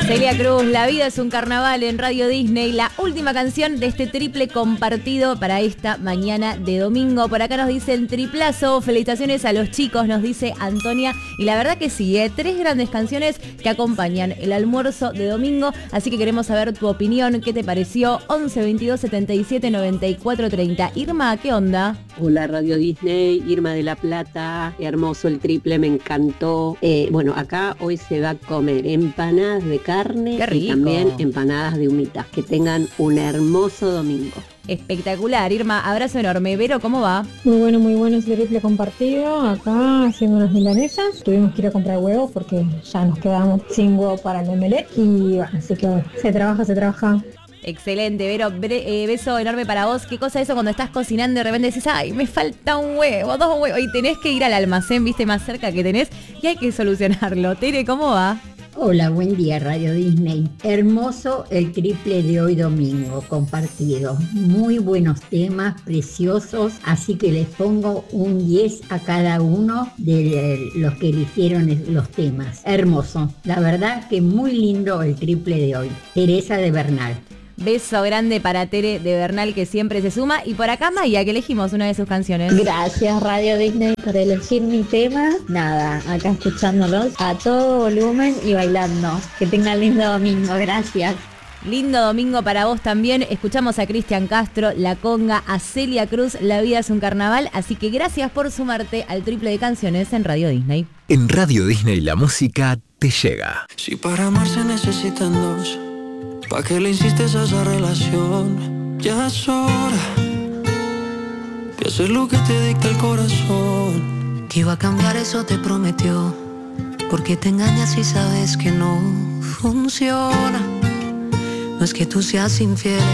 Celia Cruz, La vida es un carnaval en Radio Disney, la última canción de este triple compartido para esta mañana de domingo. Por acá nos dicen triplazo, felicitaciones a los chicos, nos dice Antonia. Y la verdad que sí, tres grandes canciones que acompañan el almuerzo de domingo. Así que queremos saber tu opinión, ¿qué te pareció? 11 22 77 94 30. Irma, ¿qué onda? Hola Radio Disney, Irma de La Plata, hermoso el triple, me encantó. Bueno, acá hoy se va a comer empanadas de carne y también empanadas de humitas. Que tengan un hermoso domingo. Espectacular, Irma, abrazo enorme. Vero, ¿cómo va? Muy bueno ese triple compartido. Acá haciendo unas milanesas. Tuvimos que ir a comprar huevos porque ya nos quedamos sin huevo para el omelette. Y bueno, así que se trabaja. Excelente, Vero, beso enorme para vos. ¿Qué cosa es eso cuando estás cocinando y de repente decís, ay, me falta un huevo, 2 huevos, y tenés que ir al almacén, viste, más cerca que tenés, y hay que solucionarlo? Tere, ¿cómo va? Hola, buen día Radio Disney. Hermoso el triple de hoy domingo compartido. Muy buenos temas, preciosos, así que les pongo un 10 a cada uno de los que eligieron los temas. Hermoso, la verdad que muy lindo el triple de hoy. Teresa de Bernal. Beso grande para Tere de Bernal, que siempre se suma. Y por acá Maya, que elegimos una de sus canciones. Gracias Radio Disney por elegir mi tema. Nada, acá escuchándolos a todo volumen y bailando. Que tengan lindo domingo, gracias. Lindo domingo para vos también. Escuchamos a Cristian Castro, La Conga, a Celia Cruz, La vida es un carnaval. Así que gracias por sumarte al triple de canciones en Radio Disney. En Radio Disney la música te llega. Si para amar se necesitan dos, ¿pa' qué le insistes a esa relación? Ya es hora de hacer lo que te dicta el corazón. Que iba a cambiar, eso te prometió. Porque te engañas y sabes que no funciona. No es que tú seas infiel.